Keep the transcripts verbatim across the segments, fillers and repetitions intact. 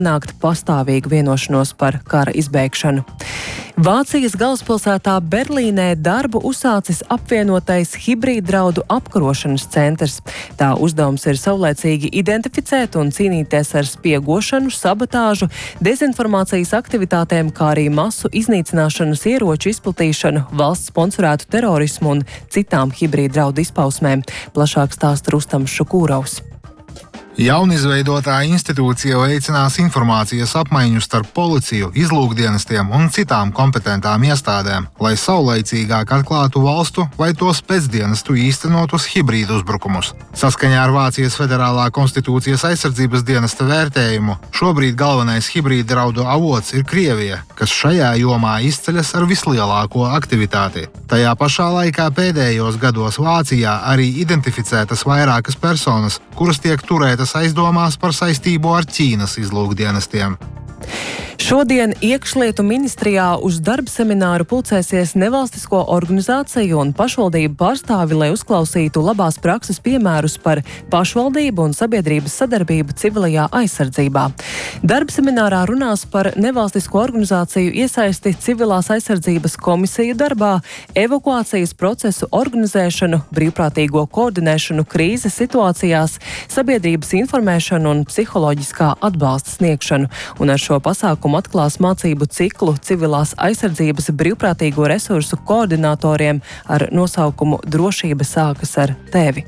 panākt pastāvīgu vienošanos par kara izbeigšanu. Vācijas galvaspilsētā Berlīnē darbu uzsācis apvienotais hibrīddraudu apkarošanas centrs. Tā uzdevums ir saulēcīgi identificēt un cīnīties ar spiegošanu, sabotāžu, dezinformācijas aktivitātēm, kā arī masu iznīcināšanas ieroču izplatīšanu, valsts sponsorētu terorismu un citām hibrīddraudu izpausmēm. Plašāk stāsta Rustams Šukūrovs. Jaunizveidotā institūcija veicinās informācijas apmaiņu starp policiju, izlūkdienestiem un citām kompetentām iestādēm, lai saulaicīgāk atklātu valstu vai tos pēcdienestu īstenotus hibrīdu uzbrukumus. Saskaņā ar Vācijas Federālā konstitūcijas aizsardzības dienesta vērtējumu, šobrīd galvenais hibrīddraudu avots ir Krievija, kas šajā jomā izceļas ar vislielāko aktivitāti. Tajā pašā laikā pēdējos gados Vācijā arī identificētas vairākas personas, kuras tiek turētas aizdomās par saistību ar Ķīnas izlūkdienestiem. Šodien iekšlietu ministrijā uz darba semināru pulcēsies nevalstisko organizāciju un pašvaldību pārstāvi, lai uzklausītu labās prakses piemērus par pašvaldību un sabiedrības sadarbību civilajā aizsardzībā. Darba seminārā runās par nevalstisko organizāciju iesaisti civilās aizsardzības komisiju darbā, evakuācijas procesu organizēšanu, brīvprātīgo koordinēšanu krīzes situācijās, sabiedrības informēšanu un psiholoģiskā atbalsta sniegšanu. Un ar šo pasākumu atklās mācību ciklu civilās aizsardzības brīvprātīgo resursu koordinatoriem ar nosaukumu Drošība sākas ar tevi.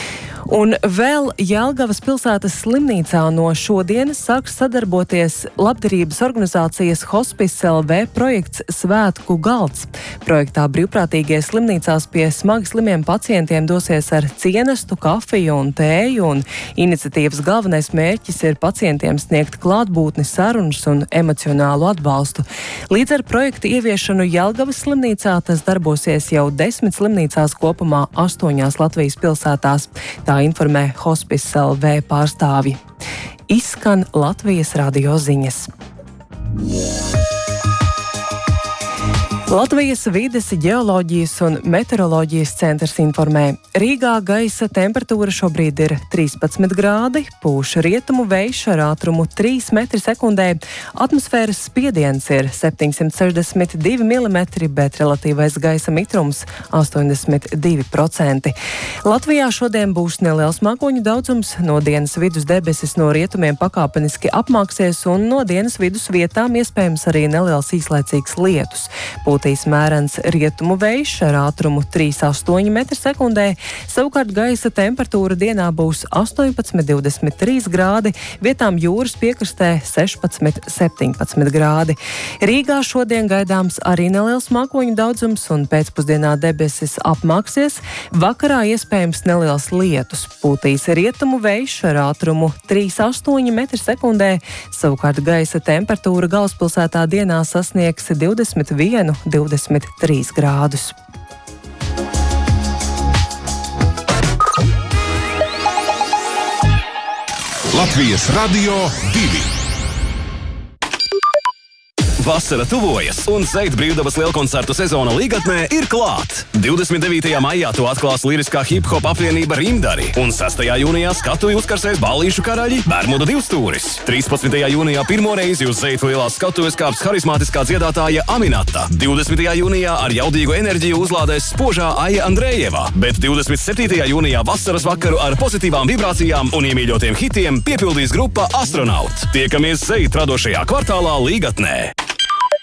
Un vēl Jelgavas pilsētas slimnīcā no šodienas sāks sadarboties labdarības organizācijas Hospice L V projekts Svētku galds. Projektā brīvprātīgie slimnīcās pie smagi slimiem pacientiem dosies ar cienestu, kafiju un tēju, un iniciatīvas galvenais mērķis ir pacientiem sniegt klātbūtni, sarunas un emocionālu atbalstu. Līdz ar projektu ieviešanu Jelgavas slimnīcā tas darbosies jau desmit slimnīcās kopumā astoņās Latvijas pilsētās. Tā informē Hospice L V pārstāvji. Izskan Latvijas radio ziņas. Latvijas vides, ģeoloģijas un meteoroloģijas centrs informē. Rīgā gaisa temperatūra šobrīd ir trīspadsmit grādi, pūš rietumu vējš ar ātrumu trīs metri sekundē, atmosfēras spiediens ir septiņsimt sešdesmit divi milimetri, bet relatīvais gaisa mitrums astoņdesmit divi procenti. Latvijā šodien būs neliels mākoņu daudzums, no dienas vidus debesis no rietumiem pakāpeniski apmāksies un no dienas vidus vietām iespējams arī neliels īslaicīgs lietus. Pūtīs mērens rietumu vējš ar ātrumu trīs līdz astoņi metri sekundē, savukārt gaisa temperatūra dienā būs astoņpadsmit līdz divdesmit trīs grādi, vietām jūras piekrastē sešpadsmit līdz septiņpadsmit grādi. Rīgā šodien gaidāms arī neliels mākoņu daudzums un pēcpusdienā debesis apmāksies, vakarā iespējams neliels lietus. Pūtīs rietumu vējš ar ātrumu trīs līdz astoņi metri sekundē, savukārt gaisa temperatūra galvaspilsētā dienā sasniegs divdesmit vienu līdz divdesmit trīs grādus. Latvijas radio divi. Vasara tuvojas, un Zeit brīvdabas lielkoncertu sezona Līgatnē ir klāt. divdesmit devītajā maijā to atklās liriskā hip-hop apvienība Rimdari, un sestajā jūnijā skatuvi uzkarsēs Ballīšu karaļi Bermuda divstūris. trīspadsmitajā jūnijā pirmo reizi uz Zeit lielās skatuves kāps harismātiskā dziedātāja Aminata. divdesmitajā jūnijā ar jaudīgu enerģiju uzlādēs spožā Aija Andrejeva, bet divdesmit septītajā jūnijā vasaras vakaru ar pozitīvām vibrācijām un iemīļotiem hitiem piepildīs grupa Astronaut. Tiekamies Zeit radošajā kvartālā Līgatnē.